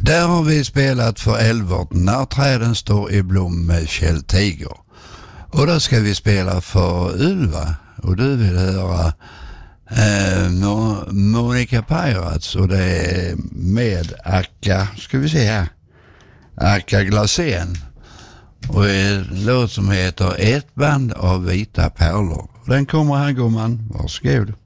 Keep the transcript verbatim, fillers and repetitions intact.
Där har vi spelat för Elvert När träden står i blom med Kjell Tiger. Och då ska vi spela för Ylva. Och du vill höra eh, Mo- Monica Pirates. Och det är med Akka, ska vi se här, Akka Glasén. Och en låt som heter Ett band av vita pärlor. Den kommer här, gumman. Varsågod.